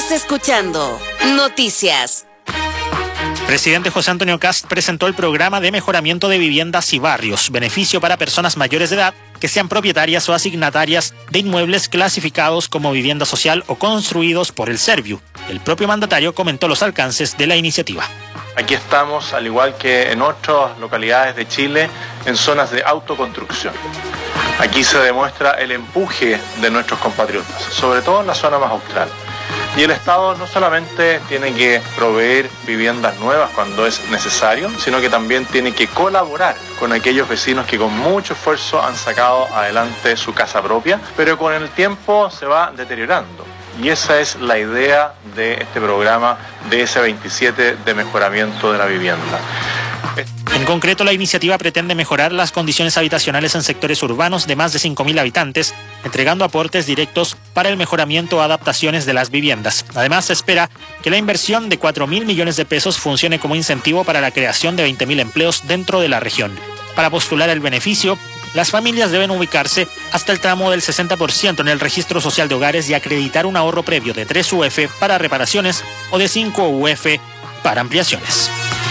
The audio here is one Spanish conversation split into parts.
Estás escuchando Noticias. Presidente José Antonio Kast presentó el programa de mejoramiento de viviendas y barrios, beneficio para personas mayores de edad que sean propietarias o asignatarias de inmuebles clasificados como vivienda social o construidos por el Serviu. El propio mandatario comentó los alcances de la iniciativa. Aquí estamos, al igual que en otras localidades de Chile, en zonas de autoconstrucción. Aquí se demuestra el empuje de nuestros compatriotas, sobre todo en la zona más austral. Y el Estado no solamente tiene que proveer viviendas nuevas cuando es necesario, sino que también tiene que colaborar con aquellos vecinos que con mucho esfuerzo han sacado adelante su casa propia, pero con el tiempo se va deteriorando. Y esa es la idea de este programa de S27 de mejoramiento de la vivienda. En concreto, la iniciativa pretende mejorar las condiciones habitacionales en sectores urbanos de más de 5.000 habitantes, entregando aportes directos para el mejoramiento o adaptaciones de las viviendas. Además, se espera que la inversión de 4.000 millones de pesos funcione como incentivo para la creación de 20.000 empleos dentro de la región. Para postular el beneficio, las familias deben ubicarse hasta el tramo del 60% en el registro social de hogares y acreditar un ahorro previo de 3 UF para reparaciones o de 5 UF para ampliaciones.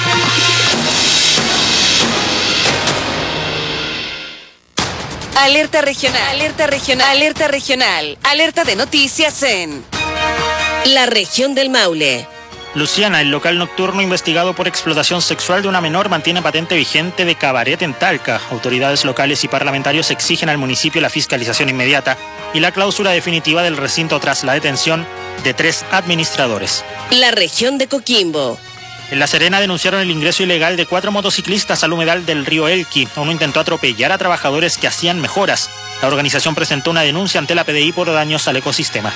Alerta regional, alerta regional, alerta regional, alerta de noticias en la región del Maule. Luciana, el local nocturno investigado por explotación sexual de una menor, mantiene patente vigente de cabaret en Talca. Autoridades locales y parlamentarios exigen al municipio la fiscalización inmediata y la clausura definitiva del recinto tras la detención de 3 administradores. La región de Coquimbo. En La Serena denunciaron el ingreso ilegal de 4 motociclistas al humedal del río Elqui. Uno intentó atropellar a trabajadores que hacían mejoras. La organización presentó una denuncia ante la PDI por daños al ecosistema.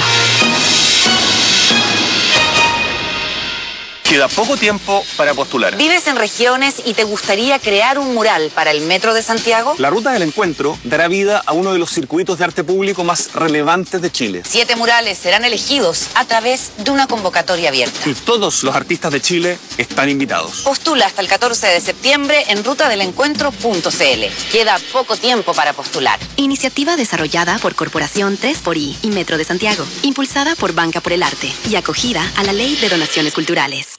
Queda poco tiempo para postular. ¿Vives en regiones y te gustaría crear un mural para el Metro de Santiago? La Ruta del Encuentro dará vida a uno de los circuitos de arte público más relevantes de Chile. 7 murales serán elegidos a través de una convocatoria abierta. Y todos los artistas de Chile están invitados. Postula hasta el 14 de septiembre en rutadelencuentro.cl. Queda poco tiempo para postular. Iniciativa desarrollada por Corporación 3xI y Metro de Santiago, impulsada por Banca por el Arte y acogida a la Ley de Donaciones Culturales.